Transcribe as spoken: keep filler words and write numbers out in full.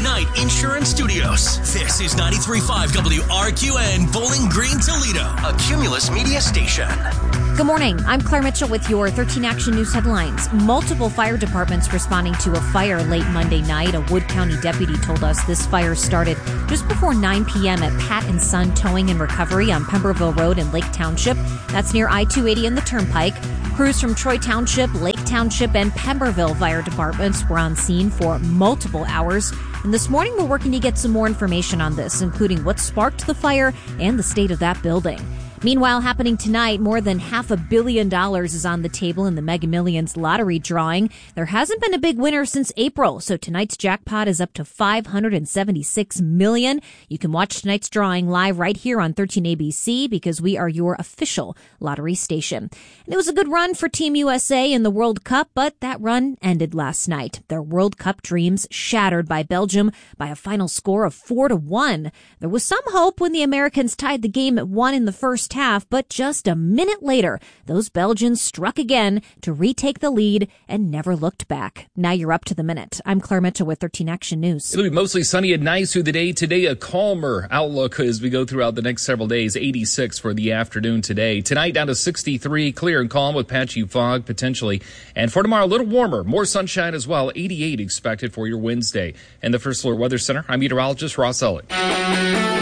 Knight Insurance Studios. This is ninety-three point five W R Q N Bowling Green, Toledo, a Cumulus Media station. Good morning. I'm Claire Mitchell with your thirteen Action News headlines. Multiple fire departments responding to a fire late Monday night. A Wood County deputy told us this fire started just before nine p.m. at Pat and Son Towing and Recovery on Pemberville Road in Lake Township. That's near I two eighty and the Turnpike. Crews from Troy Township, Lake Township, and Pemberville fire departments were on scene for multiple hours. And this morning, we're working to get some more information on this, including what sparked the fire and the state of that building. Meanwhile, happening tonight, more than half a billion dollars is on the table in the Mega Millions lottery drawing. There hasn't been a big winner since April, so tonight's jackpot is up to five hundred seventy-six million dollars. You can watch tonight's drawing live right here on thirteen A B C because we are your official lottery station. And it was a good run for Team U S A in the World Cup, but that run ended last night. Their World Cup dreams shattered by Belgium by a final score of four to one. There was some hope when the Americans tied the game at one in the first half, but just a minute later, those Belgians struck again to retake the lead and never looked back. Now you're up to the minute. I'm Claire Mitchell with thirteen Action News. It'll be mostly sunny and nice through the day today. A calmer outlook as we go throughout the next several days. eighty-six for the afternoon today. Tonight down to sixty-three, clear and calm with patchy fog potentially. And for tomorrow, a little warmer, more sunshine as well. eighty-eight expected for your Wednesday. And the First Alert Weather Center, I'm meteorologist Ross Elliott.